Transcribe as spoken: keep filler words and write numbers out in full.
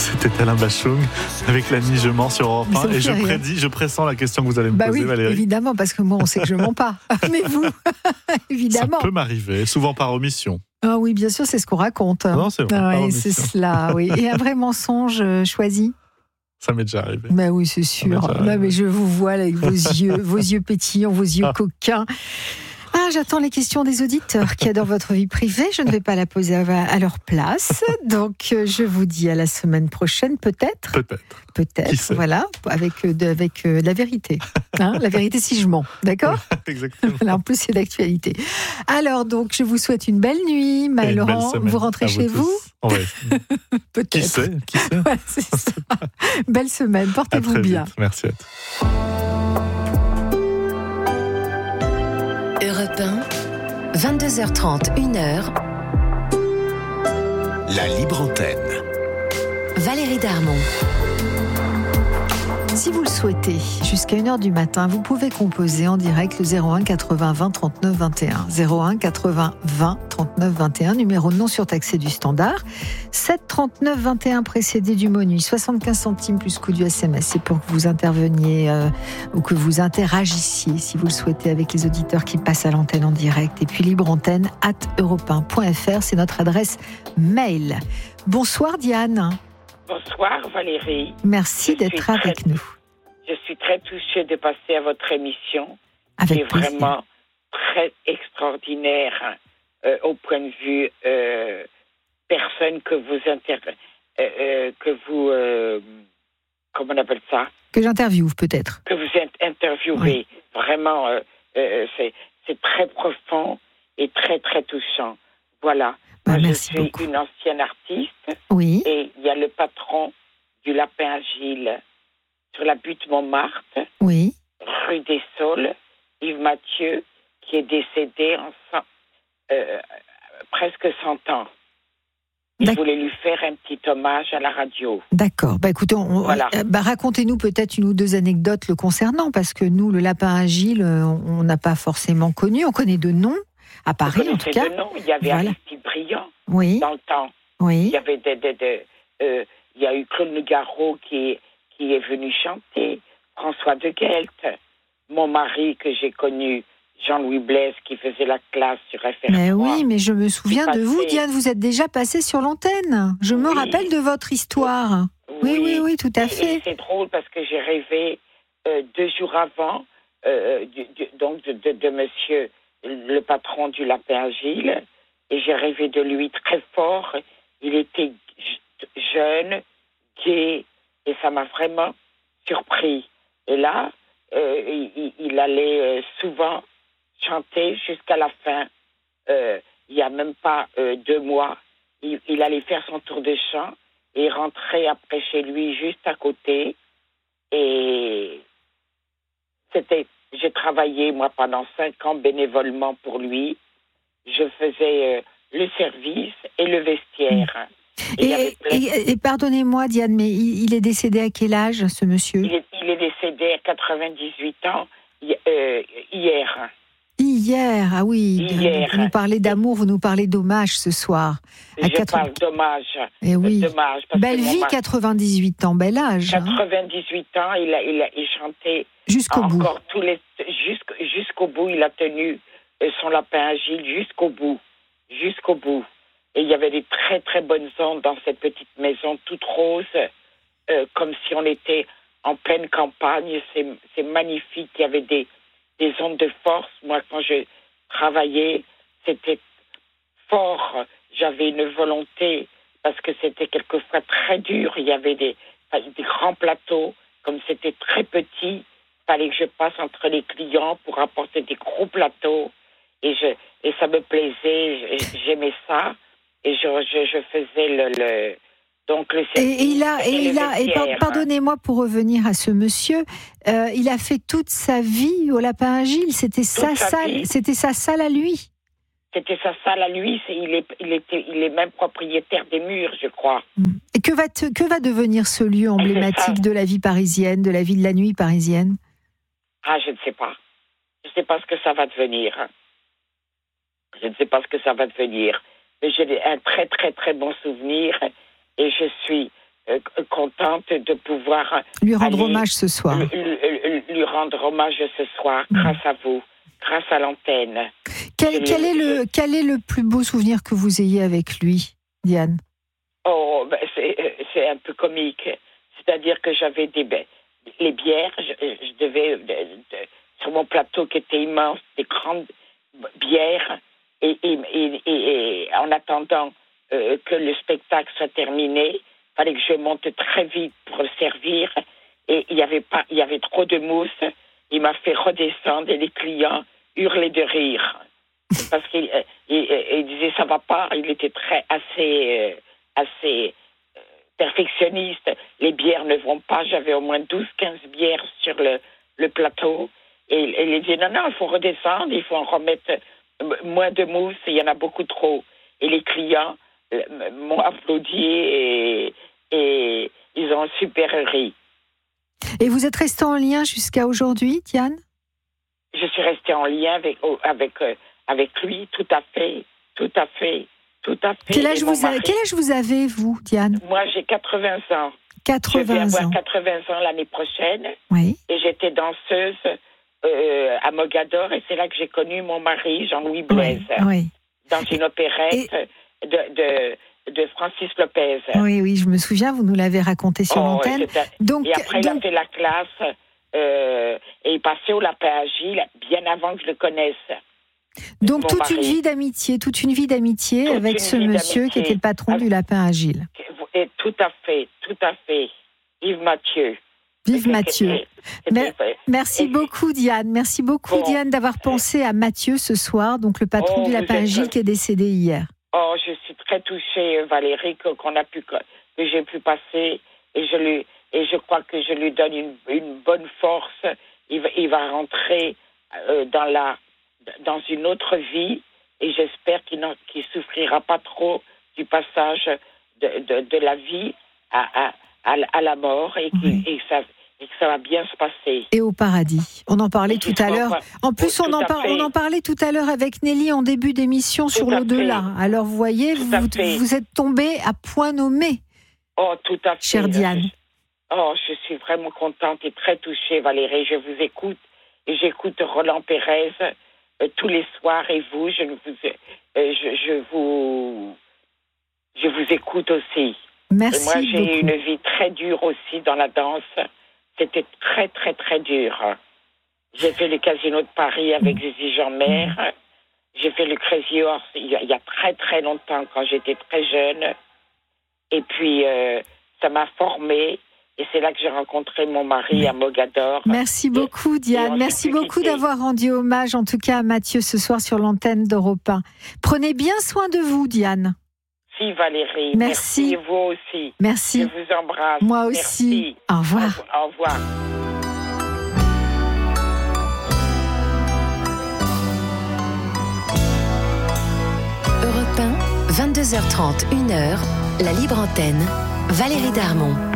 C'était Alain Bachung avec La Nuit je mens sur Europe un. Et je prédis, je pressens la question que vous allez me bah poser, oui, Valérie. Évidemment, parce que moi, on sait que je mens pas. Mais vous, évidemment. Ça peut m'arriver, souvent par omission. Ah oui, bien sûr, c'est ce qu'on raconte. Non, c'est vrai, ah par oui, omission. c'est cela, oui. Et un vrai mensonge choisi? Ça m'est déjà arrivé. Bah oui, c'est sûr. Bah, mais je vous vois là, avec vos yeux, vos yeux pétillants, vos yeux coquins. Ah, j'attends les questions des auditeurs qui adorent votre vie privée. Je ne vais pas la poser à leur place. Donc, je vous dis à la semaine prochaine, peut-être. Peut-être. Peut-être, voilà, avec, avec euh, la vérité. Hein, la vérité si je mens, d'accord? Exactement. Là, en plus, c'est d'actualité. Alors, donc, je vous souhaite une belle nuit. Maë Laurent, vous rentrez chez vous, vous ouais. Peut-être. Qui sait, qui sait ouais, c'est ça. Belle semaine, portez-vous bien. Vite. Merci à tous. Europe un, vingt-deux heures trente, une heure. La libre antenne. Valérie Darmon. Si vous le souhaitez, jusqu'à une heure du matin, vous pouvez composer en direct le zéro un quatre-vingts vingt trente-neuf vingt et un. zéro un quatre-vingts vingt trente-neuf vingt et un, numéro non surtaxé du standard. sept trente-neuf vingt et un précédé du mot nuit, soixante-quinze centimes plus coût du S M S. C'est pour que vous interveniez euh, ou que vous interagissiez, si vous le souhaitez, avec les auditeurs qui passent à l'antenne en direct. Et puis libreantenne arobase europe un point f r, c'est notre adresse mail. Bonsoir Diane. Bonsoir Valérie. Merci je d'être avec très, nous. Je suis très touchée de passer à votre émission. Avec qui est plaisir. Vraiment très extraordinaire euh, au point de vue euh, personne que vous inter... euh, euh, que vous euh, comment on appelle ça? Que j'interviewe peut-être. Que vous interviewez. Oui. Vraiment, euh, euh, c'est, c'est très profond et très très touchant. Voilà. Bah, Moi, merci je suis beaucoup. une ancienne artiste. Oui. Et il y a le patron du Lapin Agile sur la butte Montmartre, Oui. rue des Saules, Yves Mathieu, qui est décédé en cent, euh, presque cent ans. Il voulait lui faire un petit hommage à la radio. D'accord. Bah écoutez, on, voilà. euh, bah, racontez-nous peut-être une ou deux anecdotes le concernant, parce que nous, le Lapin Agile, on n'a pas forcément connu. On connaît de nom, à Paris en tout cas. De nom. Il y avait voilà. Aristide Briand oui. dans le temps. Oui. Il y avait des, des, des, euh, il y a eu Claude Nougaro qui, qui est venu chanter, François de Guelt, mon mari que j'ai connu, Jean-Louis Blaise, qui faisait la classe sur F R trois. Mais oui, mais je me souviens passé... de vous, Diane, vous êtes déjà passée sur l'antenne. Je me oui. rappelle de votre histoire. Oui, oui, oui, oui tout à et, fait. Et c'est drôle parce que j'ai rêvé euh, deux jours avant, euh, du, du, donc de, de, de monsieur, le patron du Lapin Agile, et j'ai rêvé de lui très fort. Il était jeune, gai, et ça m'a vraiment surpris. Et là, euh, il, il allait euh, souvent chanter jusqu'à la fin. Euh, il n'y a même pas euh, deux mois. Il, il allait faire son tour de chant et rentrer après chez lui juste à côté. Et c'était, j'ai travaillé, moi, pendant cinq ans bénévolement pour lui. Je faisais euh, le service et le vestiaire. Et, et, et, et pardonnez-moi, Diane, mais il, il est décédé à quel âge, ce monsieur? il est, il est décédé à quatre-vingt-dix-huit ans, euh, hier. Hier, ah oui. Hier. Vous nous parlez d'amour, vous nous parlez d'hommage ce soir. À Je quatre... parle d'hommage. Eh oui. Dommage, belle vie, mari... quatre-vingt-dix-huit ans, bel âge. quatre-vingt-dix-huit hein. ans, il a, il a il chantait jusqu'au bout. Encore tous les, jusqu'au, jusqu'au bout, il a tenu son Lapin Agile jusqu'au bout. Jusqu'au bout. Et il y avait des très très bonnes ondes dans cette petite maison toute rose, euh, comme si on était en pleine campagne. C'est, c'est magnifique. Il y avait des, des ondes de force. Moi, quand je travaillais, c'était fort. J'avais une volonté parce que c'était quelquefois très dur. Il y avait des, des grands plateaux. Comme c'était très petit, il fallait que je passe entre les clients pour apporter des gros plateaux. Et, je, et ça me plaisait. J'aimais ça. Et je, je, je faisais le, le donc le et, et il a et, et il a et pardonnez-moi pour revenir à ce monsieur, euh, il a fait toute sa vie au Lapin Agile. C'était sa salle, vie. c'était sa salle à lui. C'était sa salle à lui. C'est, il est il était il est même propriétaire des murs, je crois. Et que va te, que va devenir ce lieu emblématique de la vie parisienne, de la vie de la nuit parisienne? Ah, je ne sais pas. Je ne sais pas ce que ça va devenir. Je ne sais pas ce que ça va devenir. Mais j'ai un très, très, très bon souvenir. Et je suis, euh, contente de pouvoir lui rendre aller, hommage ce soir. Lui, lui, lui rendre hommage ce soir, mmh. grâce à vous, grâce à l'antenne. Quel, quel, est le, quel est le plus beau souvenir que vous ayez avec lui, Diane? Oh, ben c'est, c'est un peu comique. C'est-à-dire que j'avais des les bières, je, je devais, de, de, sur mon plateau qui était immense, des grandes bières, et, et, et, et, et en attendant euh, que le spectacle soit terminé, il fallait que je monte très vite pour le servir, et il y avait pas, il y avait trop de mousse. Il m'a fait redescendre et les clients hurlaient de rire parce qu'il il, il disait ça va pas. Il était très assez assez perfectionniste. Les bières ne vont pas. J'avais au moins douze quinze bières sur le, le plateau. Et, et il disait non, non, il faut redescendre, il faut en remettre moins de mousse, il y en a beaucoup trop. Et les clients m'ont applaudi et, et ils ont super ri. Et vous êtes restée en lien jusqu'à aujourd'hui, Diane? Je suis restée en lien avec, avec, avec lui, tout à fait, tout à fait, tout à fait. Quel âge, vous avez, quel âge vous avez, vous, Diane? Moi, j'ai quatre-vingts ans. quatre-vingts ans. Je vais avoir quatre-vingts ans l'année prochaine. Oui. Et j'étais danseuse euh, à Mogador, et c'est là que j'ai connu mon mari, Jean-Louis Blaise, oui, oui. dans une opérette et... de... de de Francis Lopez. Oui, oui, je me souviens, vous nous l'avez raconté sur oh, l'antenne. Donc, et après, donc... il a fait la classe euh, et il passait au Lapin Agile bien avant que je le connaisse. Donc, toute mari. une vie d'amitié, toute une vie d'amitié toute avec ce monsieur d'amitié. qui était le patron avec... du Lapin Agile. Et tout à fait, tout à fait. Yves Mathieu. Vive Mathieu. Mer- merci et... beaucoup, Diane. Merci beaucoup, bon. Diane, d'avoir pensé à Mathieu ce soir, donc le patron oh, du Lapin Agile êtes... qui est décédé hier. Oh, je suis très touchée, Valérie, que, qu'on a pu, que j'ai pu passer, et je lui, et je crois que je lui donne une, une bonne force. Il va, il va rentrer euh, dans la, dans une autre vie, et j'espère qu'il ne qu'il souffrira pas trop du passage de, de, de la vie à, à, à la mort, et, oui. et, ça, et que ça va bien se passer. Et au paradis. On en parlait tout à l'heure. En plus, on en, par, on en parlait tout à l'heure avec Nelly en début d'émission tout sur l'au-delà. Alors, vous voyez, vous, vous êtes tombée à point nommé. Oh, tout à fait. Chère Diane. Oh, je suis vraiment contente et très touchée, Valérie. Je vous écoute et j'écoute Roland Pérez euh, tous les soirs, et vous, je vous, euh, je, je vous, je vous écoute aussi. Merci et moi, j'ai beaucoup. une vie très dure aussi dans la danse. C'était très, très, très dur. J'ai fait le Casino de Paris avec Zizi Jeanmaire. J'ai fait le Crazy Horse il y, a, il y a très, très longtemps, quand j'étais très jeune. Et puis, euh, ça m'a formée. Et c'est là que j'ai rencontré mon mari à Mogador. Merci beaucoup, Diane. Merci beaucoup d'avoir rendu hommage, en tout cas, à Mathieu ce soir sur l'antenne d'Europe un. Prenez bien soin de vous, Diane. Merci, Valérie. Merci. Merci, vous aussi. Merci. Je vous embrasse. Moi aussi. Merci. Au revoir. Au revoir. Europe un, vingt-deux heures trente, une heure, la libre antenne. Valérie Darmon.